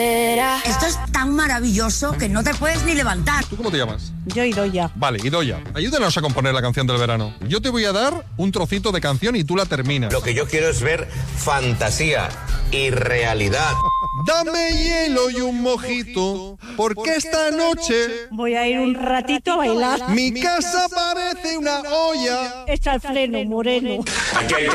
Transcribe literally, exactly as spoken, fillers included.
Esto es tan maravilloso que no te puedes ni levantar. ¿Tú cómo te llamas? Yo Idoia. Vale, Idoia, ayúdanos a componer la canción del verano. Yo te voy a dar un trocito de canción y tú la terminas. Lo que yo quiero es ver fantasía y realidad. Dame hielo y un mojito, porque esta noche Voy a ir un ratito a bailar. mi casa parece una olla. Echa el freno, moreno.